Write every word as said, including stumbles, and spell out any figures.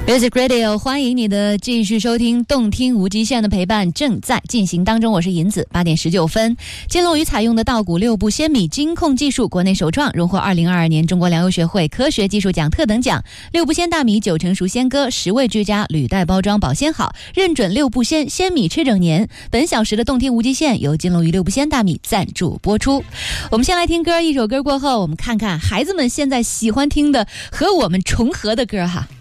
Music Radio， 欢迎你的继续收听动听无极限的陪伴正在进行当中，我是银子。八点十九分，金龙鱼采用的稻谷六步鲜米精控技术国内首创，荣获二零二二年中国粮油学会科学技术奖特等奖。六步鲜大米九成熟鲜割，十味俱佳，履带包装保鲜好，认准六步鲜，鲜米吃整年。本小时的动听无极限由金龙鱼六步鲜大米赞助播出。我们先来听歌，一首歌过后，我们看看孩子们现在喜欢听的和我们重合的歌哈。